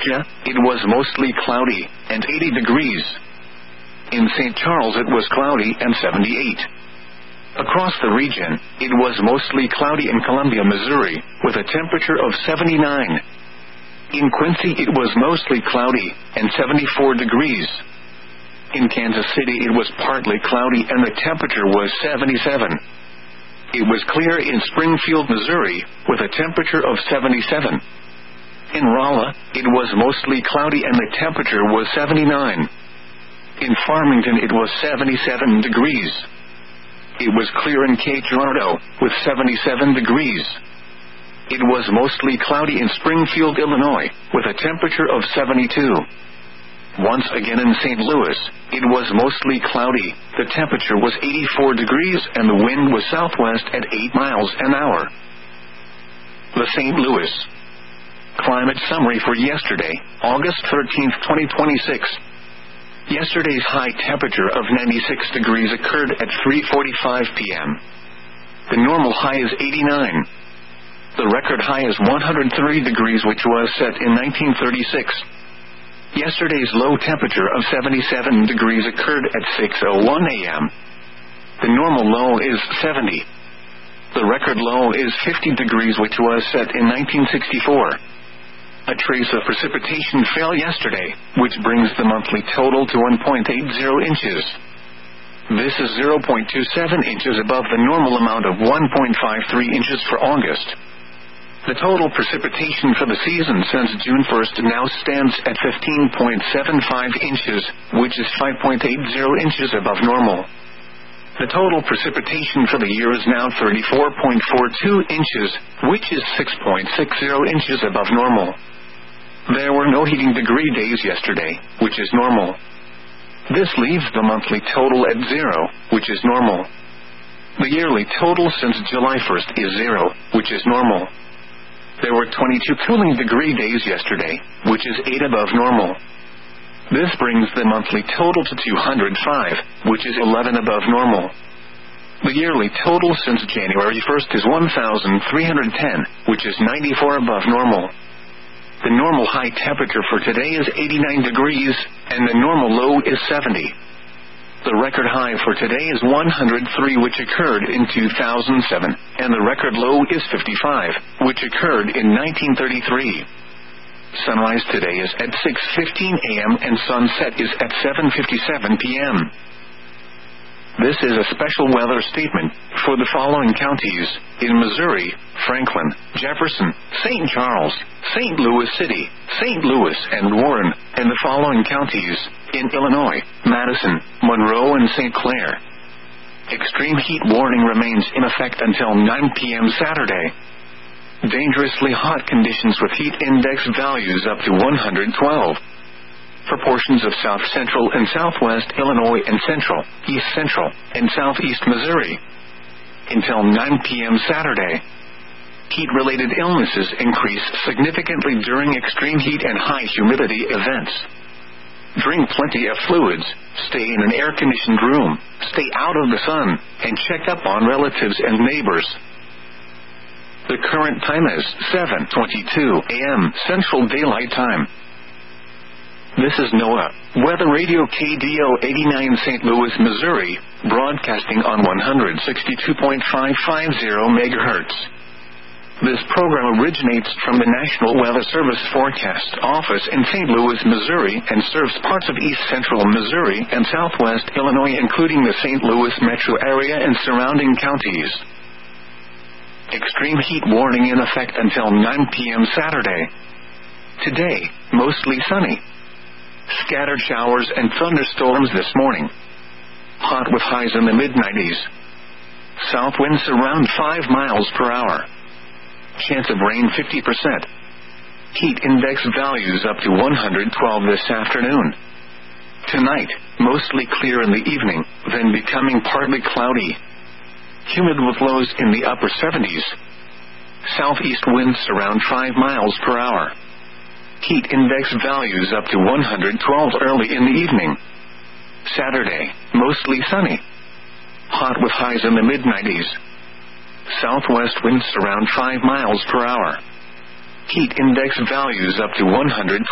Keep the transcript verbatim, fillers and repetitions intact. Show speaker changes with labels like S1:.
S1: Georgia, it was mostly cloudy, and eighty degrees. In Saint Charles it was cloudy and seventy-eight. Across the region, it was mostly cloudy in Columbia, Missouri, with a temperature of seventy-nine. In Quincy it was mostly cloudy, and seventy-four degrees. In Kansas City it was partly cloudy and the temperature was seventy-seven. It was clear in Springfield, Missouri, with a temperature of seventy-seven. In Rolla, it was mostly cloudy and the temperature was seventy-nine. In Farmington it was seventy-seven degrees. It was clear in Cape Girardeau, with seventy-seven degrees. It was mostly cloudy in Springfield, Illinois, with a temperature of seventy-two. Once again in Saint Louis, it was mostly cloudy, the temperature was eighty-four degrees and the wind was southwest at eight miles an hour. The Saint Louis Climate Summary for yesterday, August thirteenth, twenty twenty-six. Yesterday's high temperature of ninety-six degrees occurred at three forty-five p.m. The normal high is eighty-nine. The record high is one hundred three degrees, which was set in nineteen thirty-six. Yesterday's low temperature of seventy-seven degrees occurred at six oh one a.m. The normal low is seventy. The record low is fifty degrees, which was set in nineteen sixty-four. A trace of precipitation fell yesterday, which brings the monthly total to one point eight zero inches. This is zero point two seven inches above the normal amount of one point five three inches for August. The total precipitation for the season since June first now stands at fifteen point seven five inches, which is five point eight zero inches above normal. The total precipitation for the year is now thirty-four point four two inches, which is six point six zero inches above normal. There were no heating degree days yesterday, which is normal. This leaves the monthly total at zero, which is normal. The yearly total since July first is zero, which is normal. There were twenty-two cooling degree days yesterday, which is eight above normal. This brings the monthly total to two hundred five, which is eleven above normal. The yearly total since January first is one thousand three hundred ten, which is ninety-four above normal. The normal high temperature for today is eighty-nine degrees, and the normal low is seventy. The record high for today is one hundred three, which occurred in two thousand seven, and the record low is fifty-five, which occurred in nineteen thirty-three. Sunrise today is at six fifteen a.m. and sunset is at seven fifty-seven p.m. This is a special weather statement for the following counties: in Missouri, Franklin, Jefferson, Saint Charles, Saint Louis City, Saint Louis and Warren, and the following counties: in Illinois, Madison, Monroe and Saint Clair. Extreme heat warning remains in effect until nine p.m. Saturday. Dangerously hot conditions with heat index values up to one hundred twelve. For portions of south central and southwest Illinois and central, east central, and southeast Missouri. Until nine p.m. Saturday. Heat-related illnesses increase significantly during extreme heat and high humidity events. Drink plenty of fluids, stay in an air-conditioned room, stay out of the sun, and check up on relatives and neighbors. The current time is seven twenty-two a.m. Central Daylight Time. This is NOAA Weather Radio K D O eighty-nine Saint Louis, Missouri, broadcasting on one hundred sixty-two point five five zero megahertz. This program originates from the National Weather Service Forecast Office in Saint Louis, Missouri, and serves parts of east central Missouri and southwest Illinois, including the Saint Louis metro area and surrounding counties. Extreme heat warning in effect until nine p.m. Saturday. Today, mostly sunny. Scattered showers and thunderstorms this morning. Hot with highs in the mid nineties. South winds around five miles per hour. Chance of rain fifty percent. Heat index values up to one hundred twelve this afternoon. Tonight, mostly clear in the evening, then becoming partly cloudy. Humid with lows in the upper seventies. Southeast winds around five miles per hour. Heat index values up to one hundred twelve early in the evening. Saturday, mostly sunny. Hot with highs in the mid nineties. Southwest winds around five miles per hour. Heat index values up to one hundred twelve.